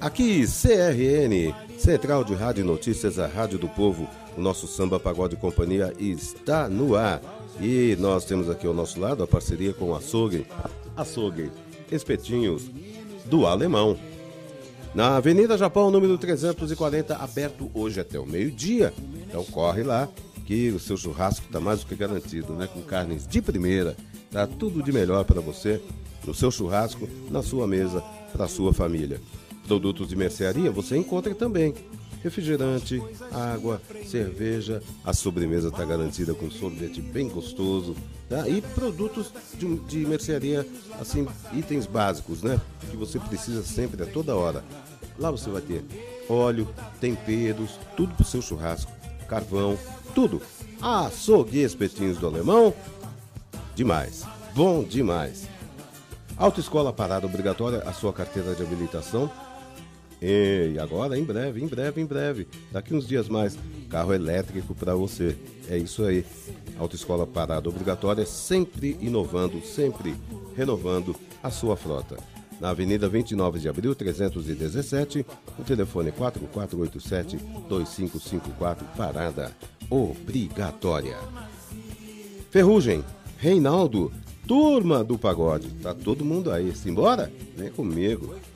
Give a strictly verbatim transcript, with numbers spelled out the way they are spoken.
Aqui, C R N, Central de Rádio e Notícias, a Rádio do Povo. O nosso Samba Pagode Companhia está no ar. E nós temos aqui ao nosso lado a parceria com o Açougue. Açougue, espetinhos do Alemão. Na Avenida Japão, número trezentos e quarenta, aberto hoje até o meio-dia. Então corre lá, que o seu churrasco está mais do que garantido, né? Com carnes de primeira. Tá tudo de melhor para você, no seu churrasco, na sua mesa, para a sua família. Produtos de mercearia você encontra também. Refrigerante, água, cerveja, a sobremesa está garantida com sorvete bem gostoso, tá? E produtos de, de mercearia, assim, itens básicos, né? Que você precisa sempre, a toda hora. Lá você vai ter óleo, temperos, tudo para o seu churrasco, carvão, tudo. Açougue e Espetinhos do Alemão, demais, bom demais. Autoescola Parada Obrigatória, a sua carteira de habilitação. E agora, em breve, em breve, em breve, daqui uns dias mais, carro elétrico para você. É isso aí. Autoescola Parada Obrigatória, sempre inovando, sempre renovando a sua frota. Na Avenida vinte e nove de abril, trezentos e dezessete, o telefone quatro quatro oito sete, dois cinco cinco quatro, Parada Obrigatória. Ferrugem, Reinaldo, turma do pagode, tá todo mundo aí, simbora? Vem comigo.